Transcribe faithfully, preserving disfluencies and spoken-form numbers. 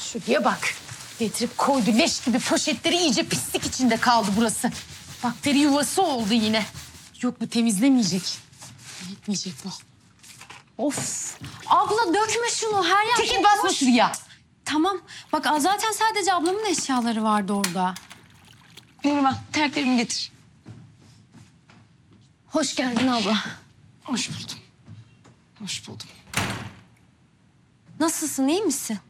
Şuraya bak. Getirip koydu leş gibi poşetleri, iyice pislik içinde kaldı burası. Bakteri yuvası oldu yine. Yok, bu temizlemeyecek. Yetmeyecek bu. Of. Abla dökme şunu. Her yer Çekil, çok basma boş. şuraya. Tamam. Bak zaten sadece ablamın eşyaları vardı orada. Neriman, terliklerimi getir. Hoş geldin abla. Hoş buldum. Hoş buldum. Nasılsın, iyi misin?